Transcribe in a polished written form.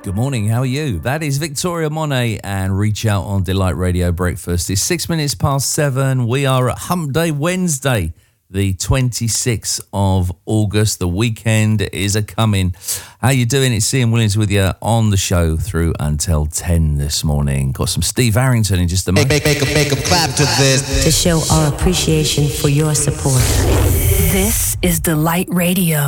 Good morning, how are you? That is Victoria Monet and Reach Out on Delight Radio Breakfast. It's 6 minutes past 7. We are at Hump Day Wednesday, the 26th of August. The weekend is a-coming. How you doing? It's Ian Williams with you on the show through until 10 this morning. Got some Steve Harrington in just a moment. Make a clap to this. To show our appreciation for your support. This is Delight Radio.